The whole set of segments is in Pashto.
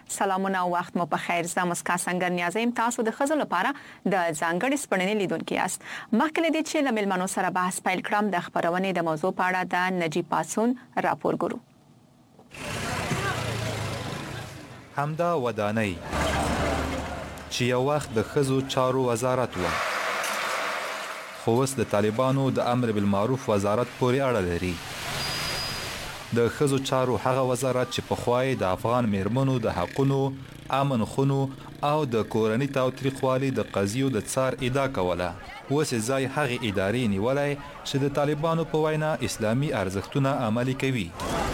سلامونه او وخت مو په خیر. زه مسکا څنګه نیازم تاسو د خزل لپاره د ځانګړي سپړنې لیدونکو یاست. مخکې دې چې لملمنو سره بحث پیل کړم د خبرونې د موضوع په اړه د نجیب پاسون راپور ګورو. همدا ودانۍ چې یو وخت د خزو چارو وزارت و، خو اوس د طالبانو د امر بالمعروف وزارت پورې اړه لري. د خزو چارو هغه وزارت چې پخوای د افغان میرمنو د حقونو، امن خونو او د کورنۍ تاوتریخوالي د قضیو د څار ادعا کوله، اوس ځای هغه ادارې نیولای چې د طالبانو په وینا اسلامي ارزښتونه عملي کوي.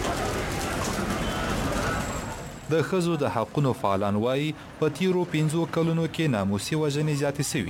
د خزو د حقونو فعالان وایي په تیرو 15 کلونو کې ناموسي وژنې زیاتې شوي،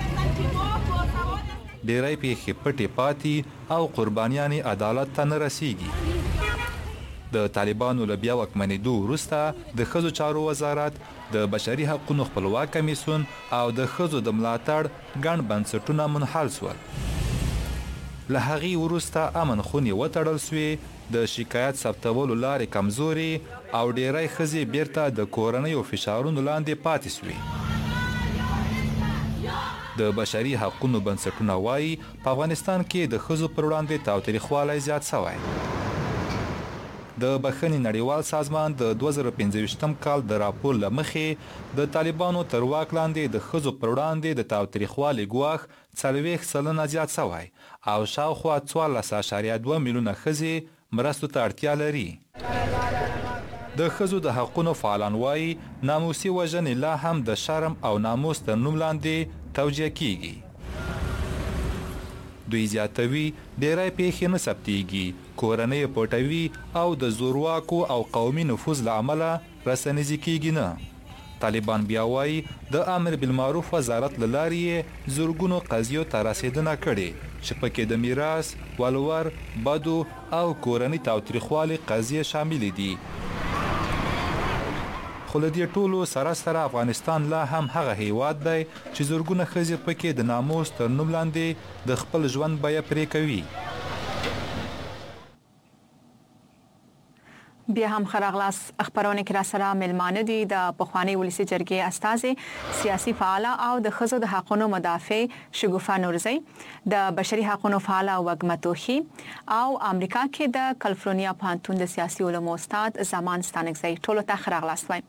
ډېری پیښې پټې پاتې او قربانیانې عدالت ته نه رسیږي. د طالبانو له بیا واکمنېدو وروسته د ښځو چارو وزارت، د بشري حقونو خپلواک کمیسیون او د ښځو د ملاتړ ګڼ بنسټونه منحل شول. له هغې وروسته امن خونې وتړل سوې، د شکایت ثبتولو لارې کمزورې او ډېری ښځې بیرته د کورنیو فشارونو لاندې پاتې سوې. د بشري حقونو بنسټونه وایي په افغانستان کې د ښځو پر وړاندې تاوتریخوالی زیات شوی. د بخښنې نړیوال سازمان د 2015 کال د راپور له مخې د طالبانو تر واک لاندې د ښځو پر وړاندې د تاوتریخوالي ګواښ 40% زیات شوی او شاوخوا 14.2 میلیونه ښځې مرستو ته اړتیا لري. د ښځو د حقونو فعالان وایي ناموسي وژنې لا هم د شرم او ناموس تر نوم لاندې توجیه کیږي. دوی زیاتوي ډېری پیښې نه ثبتېږي، کورنۍ پټوي او د زورواکو او قومي نفوذ له امله رسنیزې کیږي نه. طالبان بیا وایي د امر بالمعروف وزارت له لارې یې زرګونو قضیو ته رسېدنه کړې چې پکې د میراث، ولور، بدو او کورنۍ تاوتریخوالي قضیې شاملې دي. خو له دې ټولو سره سره افغانستان لا هم هغه هیواد دی چې زرګونه ښځې پکې د ناموس تر نوم لاندې د خپل ژوند بیه پرې کوي. بیا هم خراغلاس خبرونه کې را سره ملمانه دي د پخوانی ولسی جرګې استازي، سیاسي فعال او د ښځو د حقوقو مدافع شګوفه نورزی، د بشري حقوقو فعال وګمتوخي او امریکا کې د کالیفورنیا پوهنتون د سیاسي علومو استاد زمان ستانکزی. ټولو ته خراغلاس وایم.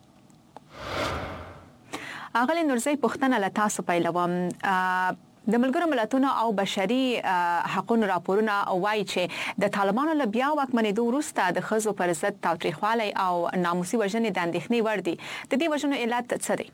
اغلی نورزی پښتنه له تاسو پیلوم. د ملګرو ملتونو او بشري حقوقو راپورونه وایي چې د طالبانو له بیا واکمنېدو وروسته د ښځو پر ضد تاوتریخوالی او ناموسي وژنې د اندېښنې وړ دي. د دې وژنو علت څه دی؟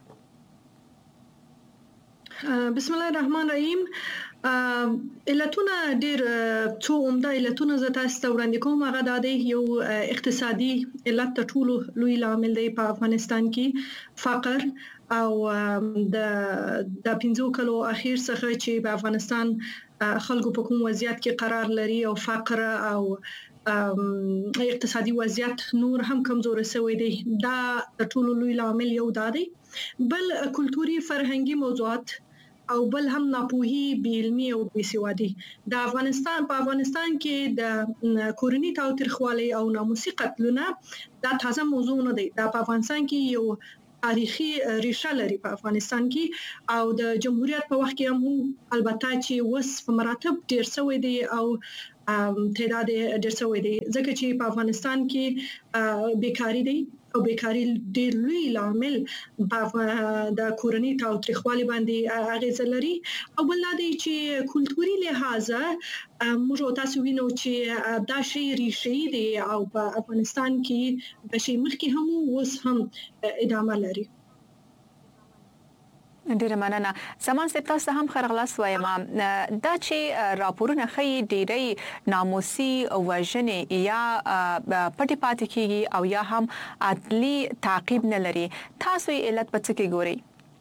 بسم الله الرحمن الرحیم. علتونه ډېر څو عمده علتونه زه تاسو ته وړاندې کوم. هغه د یو اقتصادي علت ته ټولو لوی لامل دی په افغانستان کې، فقر او د 15 کلو اخیر څخه چې په افغانستان خلکو په کوم وضعیت کې قرار لري او فقر او اقتصادي وضعیت نور هم کمزور شوی دی. دا ټولو لوی لامل یو دی. بل کلتوري فرهنګي موضوعات او بل هم ناپوهي، بیلمی او بیسوادي. د افغانستان کې د کورنۍ تاوتریخوالي او ناموسي قتلونه دا تازه موضوع نه دی. دا په افغانستان کې یو تاریخي ریشه لري په افغانستان کې او د جمهوریت په وخت کې هم البته چې وس په مراتب ډیر شوی دی او تعداد ډیر شوی دی، ځکه چې په افغانستان کې بیکاری دی او بیکاری ډیر لوی لامل د کورنۍ تاوتریخوالي باندې اغیز لري. او بل دا دی چې کلتوري لحاظ موږ تاسو وینو چې دا شی ریشې دی او په افغانستان کې د شی مخکې هم اوس هم ادامه لري. ډیره مننه. زمان صاحب تاسو هم خرغلاس وایم. دا چې راپورونه ښیي ډیری ناموسي وژنې یا پټې پاتې کیږي او یا هم عدلي تعقیب نه لري، تاسو یې علت په څه کې ګورئ؟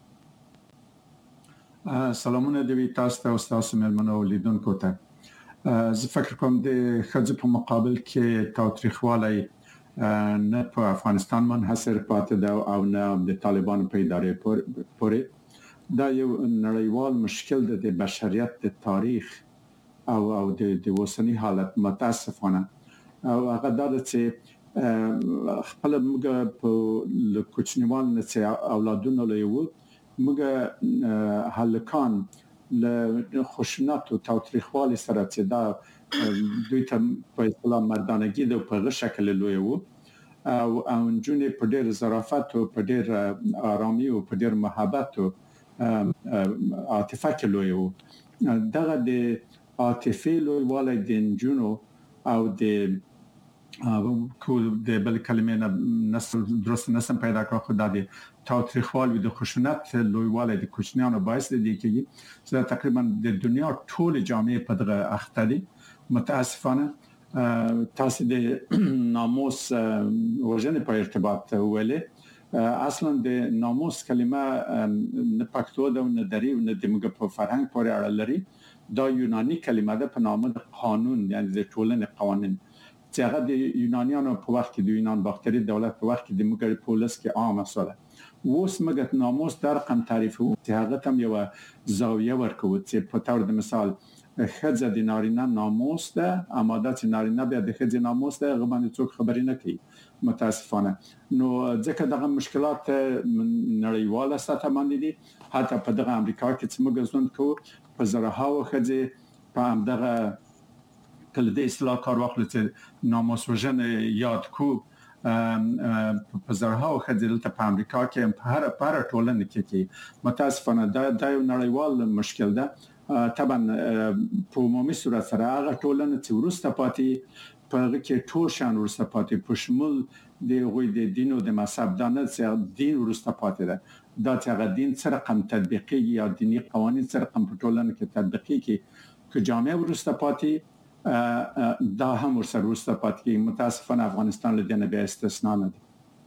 سلامونه دوی تاسو ته او تاسو مېلمنو لیدونکو ته. زه فکر کوم د ښځو په مقابل کې تاوتریخوالی نه په افغانستان منحصر پاتې ده او نه د طالبانو په ادارې پورې. دا یو نړیوال مشکل دی د بشریت د تاریخ او د اوسنی حالت متاسفانه. او هغه دا چې خپل موږ په کوچنیوال نه اولادونه لایو موږ هلکان له خشونت او تاوتریخوالي سره چې دا دوی ته په اصطلاح مردانګي د په شکل لویو او انجونې په ډېر ظرافت او په ډېر آرامي او په ډېر محبت او عاطفه کې لویو دغه د عاطفي لویوالی د انجونو او د بل کلمې نسل درست نسم پیدا کړو خو د تاوتریخوالي د خشونت لویوالی د کوچنیانو باعث دي چې تقریبا د دنیا ټول جامعه په دغه اخته دي متاسفانه تاسو د ناموس وژنې په ارتباط ویلې اصلا د ناموس کلمه نه پښتو ده او نه دري او نه د موږ په فرهنګ پورې اړه لري دا یوناني کلمه ده په نامه د قانون یعنی د ټولنې قوانین چې هغه د یونانیانو په وخت کې د یونان باختري دولت په وخت کې د موږ پولیس کې عامه سره اوس موږ ناموس د رقم تعریف وو چې هغه تم یو زاویه ورکو چې په تور د مثال خځه د نارینه ناموس ده اماده چې نارینه بیا د خځې ناموس ده هغه باندې څوک خبرې نه کوي متاسفانه نو ځکه دغه مشکلات نړیواله سطح باندې دي حتی په دغه امریکا کې چې موږ ژوند کوو په زراحه خځې په دغه کله د اصلاح کار واخلو چې ناموس وژنې یاد کو په زراحه خځې په امریکا کې په هر ټولنه کې متاسفانه دا یو نړیوال مشکل ده طبعا په عمومي صورت سره هغه ټولنه چې ورسته پاتې په هغه کې ټول شان ورسته پاتې په شمول د غوي د دین او د مذهب دانه چې دین ورسته پاتې ده دا چې هغه دین سره قم تطبیقي یا دینی قوانين سره قم په ټولنه کې تطبیقي کې جامعه ورسته پاتې دا هم ورسره ورسته پاتې متاسفانه افغانستان له دې نه به استثنا نه دي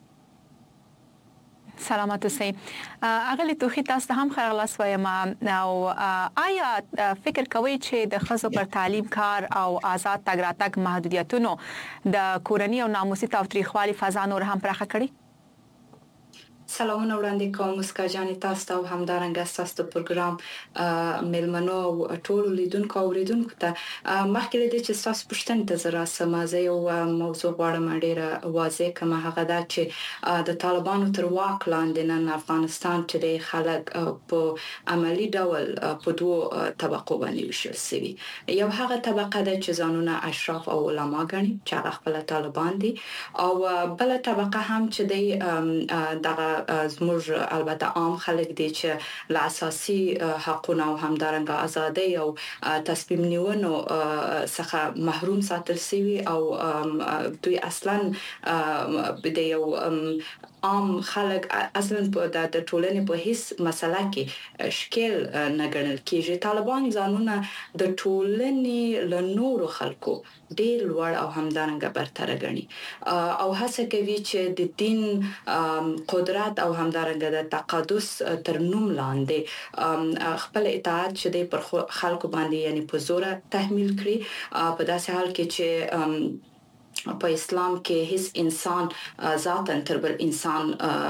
سلامات اوسئ اغلی توخی تاسو هم خیر الله سوایم او آیا فکر کوئ چې د ښځو پر تعلیم کار او آزاد تګ راتګ محدودیتونو د کورنۍ او ناموسي تاوتریخوالي فضا نور هم پراخه کړي سلامونه وړاندې کوم مسکا جان تاسو او همدارنګه تاسو د پروګرام ملمنو ټول لیدونکو او اوریدونکو ته مخکې د چې تاسو پښتنه ته زرا سمازه یو موضوع غواړم ډیره واضح کما هغه دا چې د طالبانو تر واک لاندې نن افغانستان چې د خلک په عملی ډول په دوه طبقو باندې وشل سوي یو هغه طبقه ده چې ځانونه اشراف او علما ګڼي چې هغه خپل طالبان دي او بل طبقه هم چې دغه زموږ البته عام خلک دي چې له اساسي حقوقو او همدارنګه ازادي او تصمیم نیونو څخه محروم ساتل شوی او دوی اصلا د یو عام خلک اصلا د ټولنې په هیڅ مسله کې شکل نه ګڼل کیږي طالبان ځانونه د ټولنې له نورو خلکو ډیر لوړ او همدارنګه برتر ګڼي او هڅه کوي چې د دین قدرت او همدارنګه د تقدس تر نوم لاندې خپل اطاعت چې پر خلکو باندې یعنی په زور تحمیل کړي په داسې حال کې چې په اسلام کې هیڅ انسان ذاتاً تر بل انسان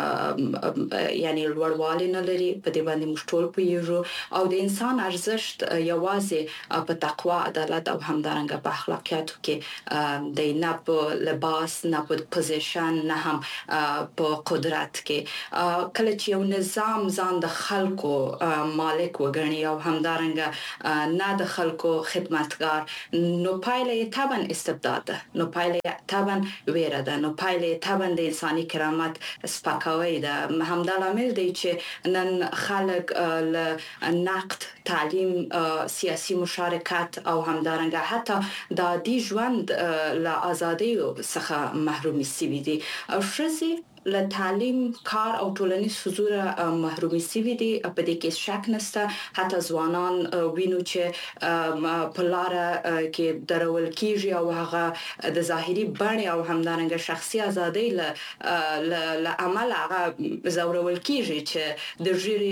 یعنی لوړوالی نه لري په دې باندې مشټول پویږو او د انسان ارزښت یوازې په تقوا عدالت او همدارنګه په اخلاقیاتو کې د نه په لباس نه په پوزیشن نه هم په قدرت کې کله چې یو نظام ځان د خلکو مالک وګڼي او همدارنګه نه د خلکو خدمتګار نو پایله یې طبعا استبداد ده نو پایله طبعا ویره ده نو پایله طبعا د انساني کرامت سپکاوی ده همدا لامل دی چې نن خلک له نقد تعلیم سیاسي مشارکت او همدارنګه حتی د دې ژوند له ازادۍ څخه محروم سوي دي او شرسي له تعلیم کار او ټولنیز حضور محرومي سوي دي په دې کې شک نشته حتی ځوانان وینو چې په لار کې درول کیږي او هغه د ظاهري بڼه او همدارنګه شخصي ازادۍ له عمل هغه زورول کیږي چې د ژيري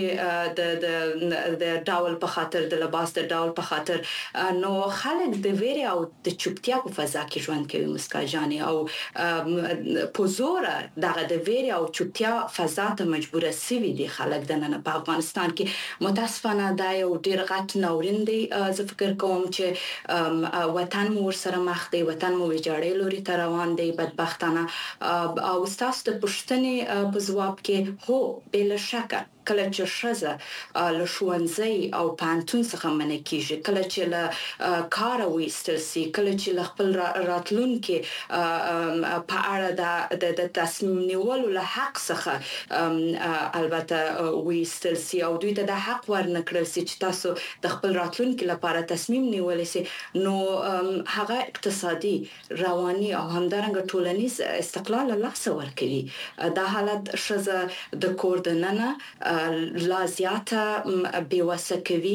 د ډول په خاطر د لباس د ډول په خاطر نو خلک د ویري او د چوپتیا په فضا کې ژوند کوي مسکا جاني او په زور دغه د د ویري او چوپتیا فضا ته مجبور سوي دي خلک د نن په افغانستان کې متاسفانه دا یو ډیر غټ ناورین دی. زه فکر کوم چې وطن مو ورسره مخ دی، وطن مو ویجاړې لوري ته روان دی بدبختانه. او تاسو د پښتنې په ځواب کې هو بل شک کله چې شزه له ښوونځي او پانتون څخه منع کیږي، کله چې له کار وېستل سي، کله چې له خپل راتلونکو په اړه د تصمیم نیولو له حق څخه البته وېستل سي او دوی ته د حق ورنکړل سي چې تاسو د خپل راتلونکو لپاره تصمیم نیولای سي، نو هغه اقتصادي، رواني او همدارنګه ټولنیز استقلال له لاسه ورکوي. دا حالت شزه د کور د ننه لا زیاته بیوسه کوي.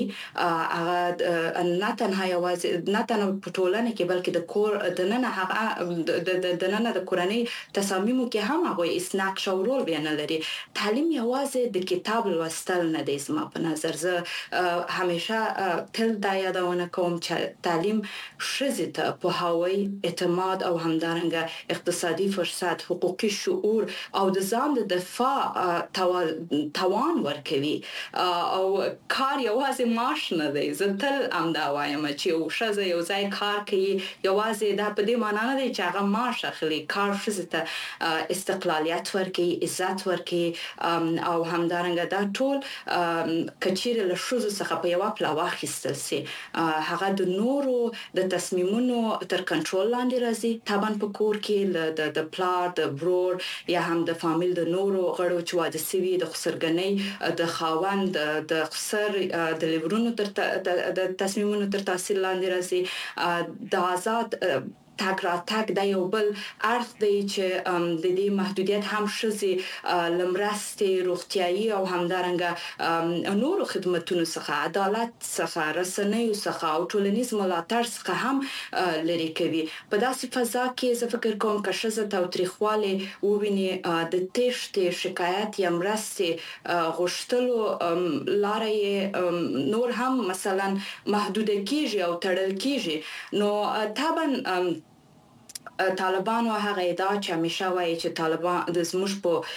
هغه نه تنها یوازې نه تنها په ټولنه کې بلکې د کور د ننه هغه د ننه د کورنۍ تصامیمو کې هم هغه اسناک شورول بیان لري. تعلیم یوازې د کتاب لوستل نه دی. زما په نظر زه همیشه تل دا یادونه کوم چې تعلیم شزه ته په هوای اعتماد او همدارنګه اقتصادي فرصت، حقوقي شعور او د ځان د دفاع توان ورکوي. او کار یوازې معاش نه دی. زه تل امدا وایم چې یو شزه یو ځای کار کوي یوازې دا په دې معنی نه دی چې هغه معاش اخلي. کار شزه ته استقلالیت ورکوي، عزت ورکوي او همدارنګه دا ټول کچیر له شزو څخه په یو پلا واخیستل سي هغه د نورو د تصمیمونو تر کنټرول لاندې راځي. طبعا په کور کې د پلار، د برور یا هم د فامیل د نورو غړو چې واده سوي د خسرګنۍ د خاوند د خسر د لیورونو د تصمیمونو تر تاثیر لاندې راځي. د آزاد تاګ را تاګ د یو بل اړخ دی چې د دې محدودیت هم شزي لمرستې روغتيایي او همدارنګه نورو خدماتونو څخه، عدالت څخه، رسنیو څخه او ټولنیز ملاتړ څخه هم لري کوي. په داسې فضا کې زه فکر کوم چې شزه تاوتریخواله وویني د تېښتې شکایت یا مرستې غوښتلو لارې نور هم مثلا محدود کیږي او تړل کیږي. نو طبعا طالبانو هغه ادعا چې همیشه وایي چې طالبان د زموږ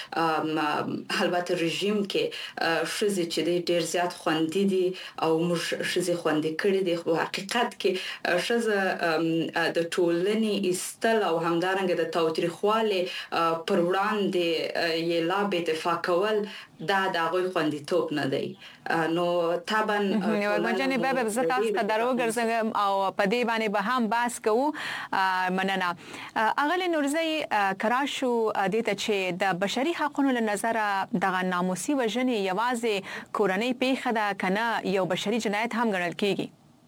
په البته رژیم کې شزي چې ډیر زیات خوندې دي او موږ شزي خوندې کړې دي، خو حقیقت کې شزه د ټولنې استل او همدارنګه د تاوتریخواله پر وړاندې یې لا به دفاع کول دا د غوي خوندیتوب نه دی. نو طبعا مجنه به زه تاسو ته درو ګرځم او په دې باندې به هم بحث کوو. مننه. اغلی نورزی کراشو د ته چې د بشري حقوقو له نظر د ناموسي وژنې یوازې کورنۍ پیښه ده کنه یو بشري جنایت هم ګڼل کیږي؟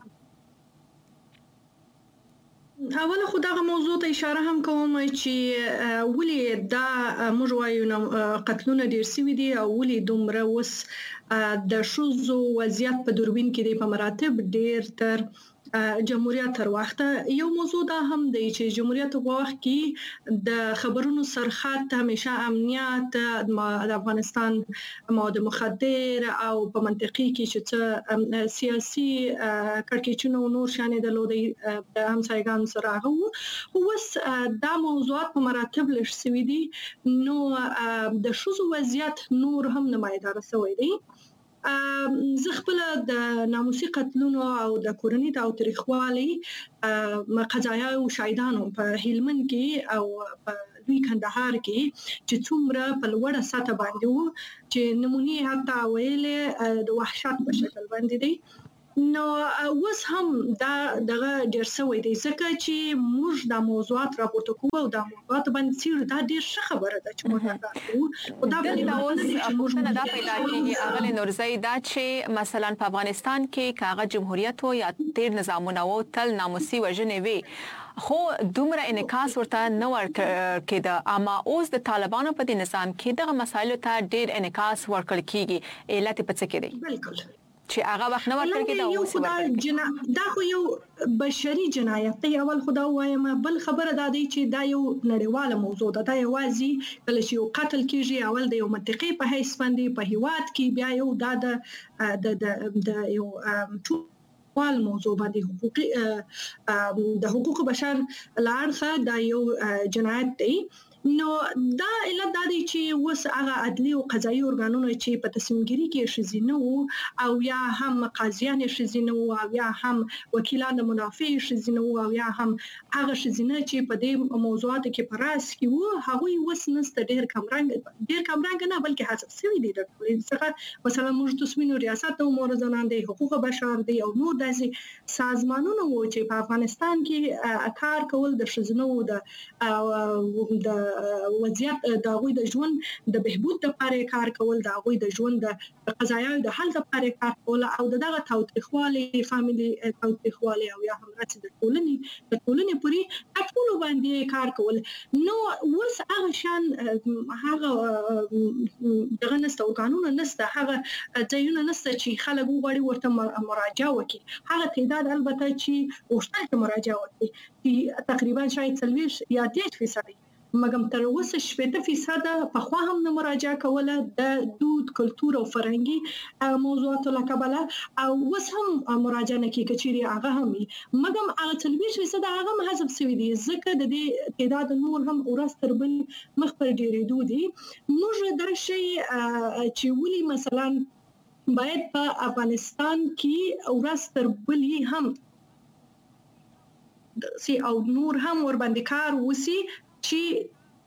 اوله خو دغه موضوع ته اشاره هم کوم چې ولې دا موږ وایو قتلونه ډیر سوي دي او ولې دومره وس د شوزو وضعیت په دوربین کې دی په مراتب ډیر تر جمهوریت تر وخته. یو موضوع دا هم دی چې جمهوریت په وخت کې د خبرونو سرخط همیشه امنیت د افغانستان مواد مخدر او په منطقي کې چې سیاسي کړکېچونو نور شانې د لودي د همسایګانو سره هغه وس دا موضوعات په مراتب لږ سوي دي. نو د شوزو وضعیت نور هم نمایندار سوی دی. زه خپل د ناموسي قتلونو او د کورنۍ تاوتریخوالي قضایا او شهیدانو په هلمند کې او په دوی کندهار کې چې څومره په لوړه سطح باندې وو چې نمونه حتی ویلې د وحشت په شکل باندې دی. نو اوس هم دا دغه ډیر سوي دي ځکه چې موږ د موضوعات راپورته کوو او د موضوعات باندې سیر دا ډیر ښه خبره ده چې موږ راکوو. او دا اوس موږ دا پیدا کیږي اغلی نورزی دا چې مثلا په افغانستان کې کاغه جمهوریت او یا تیر نظامونه او تل ناموسي وژنې وي خو دومره انعکاس ورته نه ورکړي. اما اوس د طالبانو په نظام کې دغه مسایلو ته ډیر انعکاس ورکړل کیږي. علت په څه کې دی؟ بالکل چې هغه وخت نه ورکړي دا اوس دا خو یو بشري جنایت دی. اول خدا وایم بل خبره دا دی چې دا یو نړیواله موضوع ده. دا یوازې کله چې یو قتل کیږي اول د یو منطقي په حیث باندې په هیواد کې بیا یو د یو وال موضوع باندې حقوقي د حقوق بشر لارخه دا یو جنایت دی. نو دا علت دا دی چې وس هغه عدلي او قضایي ارګانونه چې په تصمیمګیری کې شزینه وو او یا هم قاضیان شزینه وو او یا هم وکیلان منافع شزینه وو او یا هم هغه شزینه چې په دې موضوعاتو کې پراس کې وو هغه وس نست ډېر کمرنګ نه بلکې حساب سوي دي د څنګه مثلا موږ د سوینو ریاست او مورزنان دي حقوق بشر دي او نور داسې سازمانونه وو چې په افغانستان کې کار کول د شزینه وو د وضعیت د غوي د ژوند د بهبود لپاره کار کول د غوي د ژوند د قضایاو د حل لپاره کار کول او دغه تاوتریخوالي فاميلي تاوتریخوالي او یا هم راځي د ټولنې پوری ټول باندې کار کول نو وس هغه شان هغه دغه نست قانون نست هغه ځایونه نست چې خلک وغواړي ورته مراجعه وکړي هغه تعداد البته چې وشته مراجعه وکړي تقریبا شاید 30 یا 10% مګم تر اوسه 70% په خوا هم نه مراجعه کوله د دود کلچر او فرهنګي موضوعات له کبله او وس هم مراجعه نه کوي کچيري هغه هم مګم هغه 30% هغه محاسب سوي دي ځکه د دې تعداد نور هم ورستر بل مخ پر ډیرېدو دي موږ درشي چې ولي مثلا باید په افغانستان کې ورستر بل هم سي او نور هم ور باندې کار وسی چې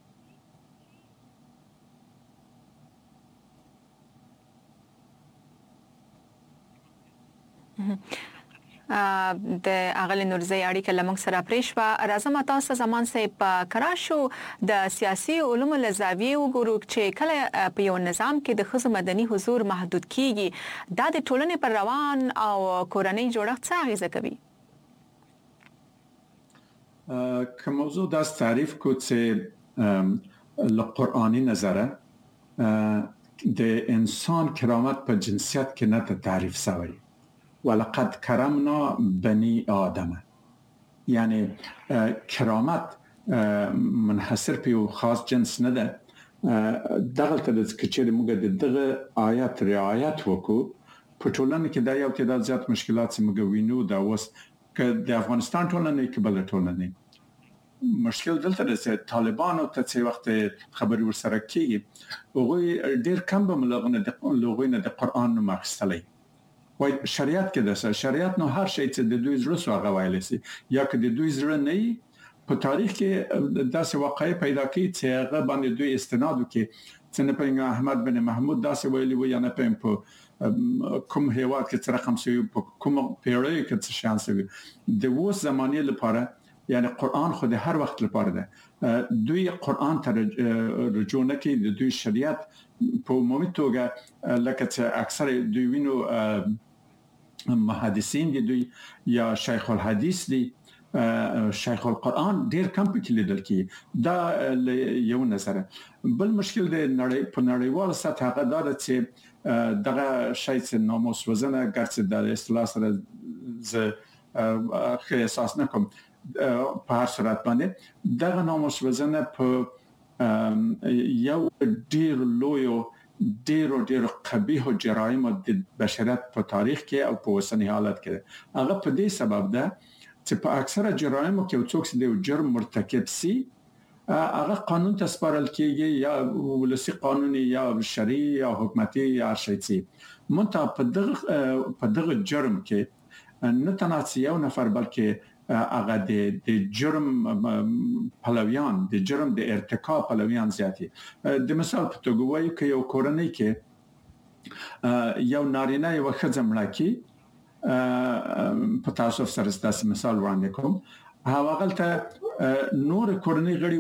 د اغلی نورزی اړیکه لمنګ سره پریشوا راځم تاسو زمان سه په کراشو د سیاسي علومو لزاویه وګورو چې کله په یو نظام کې د خصوص مدني حضور محدود کیږي د ټولنې پر روان او کورنۍ جوړښت څه اغیزه کوي که موضوع داست تعریف کو چې لقرآنی نظره د انسان کرامت په جنسیت کې نه تعریف شوی ولقد کرمنا بني آدم یعنی کرامت منحصر په یو خاص جنس نه ده دغه ته د کچېر موږ دغه آیات رعایت وکړو په ټولنه کې دا یو تعداد زیات مشکلات چې موږ وینو دا وس که د افغانستان ټولنه کې بل ټولنه مشکل دلته د طالبانو ته چې وخت خبري ورسره کیږي هغه ډیر کم به ملغنه د لغوینه د قران نو مخستلې وای شریعت کې د شریعت نو هر شی چې د دوی زړه سو غوایل سي یا که د دوی زړه نه په تاریخ کې داسې واقعي پیدا کیږي چې هغه باندې دوی استناد وکړي چې نه پنګ احمد بن محمود داسې ویلي و یا نه پم په کوم هیواد کې چې رقم سوي په کوم پیړۍ کې څه شانس وي د وو زمانه لپاره یعنی قرآن خود هر وخت لپاره ده دوی قرآن ته رجوع نه کوي د دوی شریعت په عمومي توګه لکه چې اکثر دوی وینو محدثین دي دوی یا شیخ الحدیث دي شیخ القرآن ډیر کم پکې لیدل کی دا یو نظر بل مشکل د نړۍ په نړیوال سطح هغه دا چې دغه شی چې ناموس وزنه ګرځي د اصطلاح سره ز اساس نه کوم په هر صورت باندې دغه ناموس وزنه په یو ډیر لوی ډیر قبیح جرایم د بشریت په تاریخ کې او په اوسنی حالت کې هغه په دې سبب ده چې په اکثره جرایمو کې څوک چې د جرم مرتکب سي هغه قانون ته سپارل کیږي یا ولسی قانوني یا شرعي یا حکومتي یا شرعي منتها په دغه جرم کې نه تناسي یو نفر بلکې هغه د جرم پلویان د جرم د ارتکاب پلویان زیاتی د مثال په توګه وایي چې یو کورنۍ کې یو نارینه یو ښځه مړه کی په تاسو سره ستاسو مثال وړاندې کوم هغه غلطه نور کورنۍ غړي